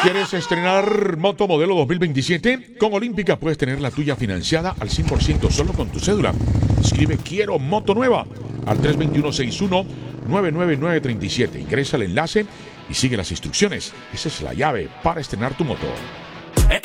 ¿Quieres estrenar moto modelo 2027? Con Olímpica puedes tener la tuya financiada al 100% solo con tu cédula. Escribe Quiero Moto Nueva al 321-61-99937. Ingresa al enlace y sigue las instrucciones. Esa es la llave para estrenar tu moto.